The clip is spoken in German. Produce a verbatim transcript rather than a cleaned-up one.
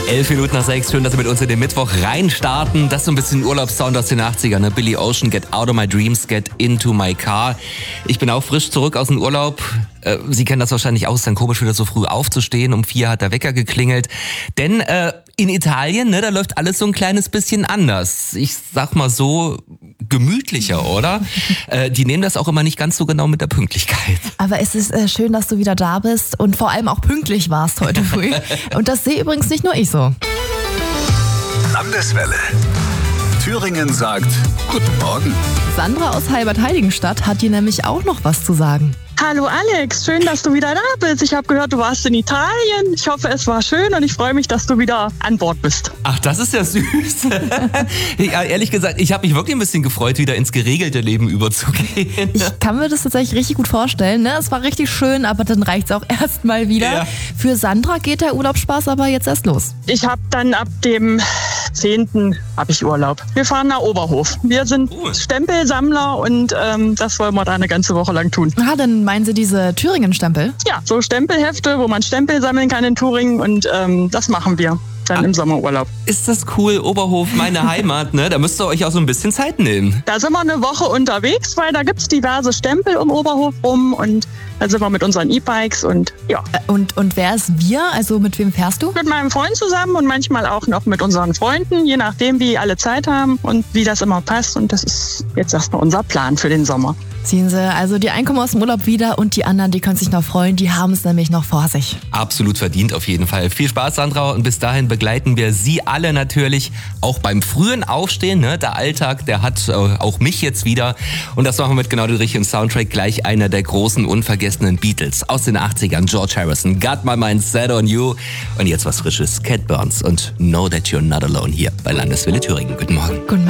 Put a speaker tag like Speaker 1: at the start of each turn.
Speaker 1: Elf Minuten nach sechs, schön, dass Sie mit uns in den Mittwoch reinstarten. Das ist so ein bisschen Urlaubssound aus den achtzigern, ne? Billy Ocean, Get Out of My Dreams, Get Into My Car. Ich bin auch frisch zurück aus dem Urlaub. Äh, Sie kennen das wahrscheinlich auch, ist dann komisch, wieder so früh aufzustehen. Um vier hat der Wecker geklingelt. Denn äh, in Italien, ne, da läuft alles so ein kleines bisschen anders. Ich sag mal so, gemütlicher, oder? äh, die nehmen das auch immer nicht ganz so genau mit der Pünktlichkeit.
Speaker 2: Aber es ist äh, schön, dass du wieder da bist und vor allem auch pünktlich warst heute früh. Und das sehe übrigens nicht nur ich so.
Speaker 3: Landeswelle. Thüringen sagt Guten Morgen.
Speaker 2: Sandra aus Halbert-Heiligenstadt hat dir nämlich auch noch was zu sagen.
Speaker 4: Hallo Alex, schön, dass du wieder da bist. Ich habe gehört, du warst in Italien. Ich hoffe, es war schön und ich freue mich, dass du wieder an Bord bist.
Speaker 1: Ach, das ist ja süß. Ja, ehrlich gesagt, ich habe mich wirklich ein bisschen gefreut, wieder ins geregelte Leben überzugehen.
Speaker 2: Ich kann mir das tatsächlich richtig gut vorstellen. Ne? Es war richtig schön, aber dann reicht's auch erst mal wieder.
Speaker 1: Ja.
Speaker 2: Für Sandra geht der Urlaubsspaß aber jetzt erst los.
Speaker 4: Ich habe dann ab dem zehnten habe ich Urlaub. Wir fahren nach Oberhof. Wir sind
Speaker 1: Cool.
Speaker 4: Stempelsammler und ähm, das wollen wir da eine ganze Woche lang tun.
Speaker 2: Ah, dann meinen Sie diese Thüringen-Stempel?
Speaker 4: Ja, so Stempelhefte, wo man Stempel sammeln kann in Thüringen und ähm, das machen wir dann im Sommerurlaub.
Speaker 1: Ist das cool, Oberhof, meine Heimat, ne? Da müsst ihr euch auch so ein bisschen Zeit nehmen.
Speaker 4: Da sind wir eine Woche unterwegs, weil da gibt's diverse Stempel um Oberhof rum und da sind wir mit unseren E-Bikes und ja.
Speaker 2: Äh, Und, und wer ist wir? Also mit wem fährst du?
Speaker 4: Mit meinem Freund zusammen und manchmal auch noch mit unseren Freunden, je nachdem, wie alle Zeit haben und wie das immer passt. Und das ist jetzt erstmal unser Plan für den Sommer.
Speaker 2: Ziehen Sie also die Einkommen aus dem Urlaub wieder und die anderen, die können sich noch freuen, die haben es nämlich noch vor sich.
Speaker 1: Absolut verdient auf jeden Fall. Viel Spaß, Sandra. Und bis dahin begleiten wir Sie alle natürlich auch beim frühen Aufstehen. Ne? Der Alltag, der hat äh, auch mich jetzt wieder. Und das machen wir mit genau dem richtigen Soundtrack. Gleich einer der großen, unvergessenen Beatles aus den achtzigern. George Harrison, Got My Mind Set on You. Und jetzt was Frisches. Cat Burns und Know That You're Not Alone hier bei Landeswelle Thüringen. Guten Morgen.
Speaker 2: Guten